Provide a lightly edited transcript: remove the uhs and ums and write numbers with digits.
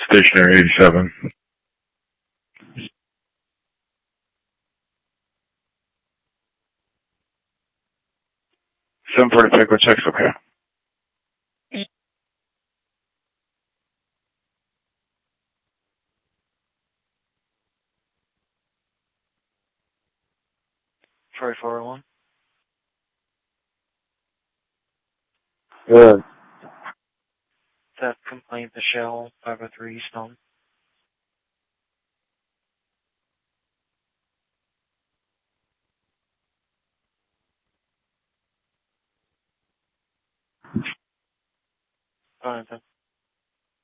Stationary 87. 745, go check's okay. Troy 401. Good. Theft complaint, Michelle, 503 Stone. Fine,